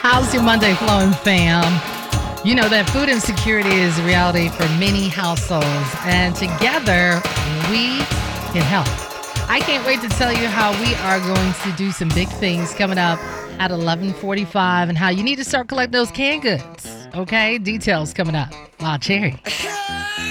How's your Monday flowing, fam? You know that food insecurity is a reality for many households, and together we can help. I can't wait to tell you how we are going to do some big things coming up at 11:45 and how you need to start collecting those canned goods. Okay, details coming up. Wow, Cherry.